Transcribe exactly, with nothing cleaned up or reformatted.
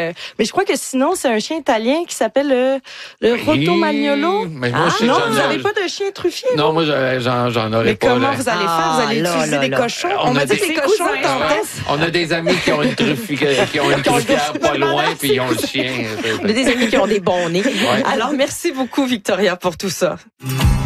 euh, mais je crois que sinon, c'est un chien italien qui s'appelle le, le Rotomagnolo. Mais moi, Ah, je sais, non, j'en- vous n'avez pas de chien truffier? Non, moi, j'en, j'en aurais mais pas. comment là. vous allez faire? Vous allez Ah, là, utiliser là, des là. cochons? On On m'a a dit des que les cochons cousins, étaient en ouais. tête. On a des amis qui ont une truffi- qui ont une Qui ont truffière le pas goût de loin, menace. puis ils ont le chien. On a des amis qui ont des bons nez. Ouais. Alors, merci beaucoup, Victoria, pour tout ça.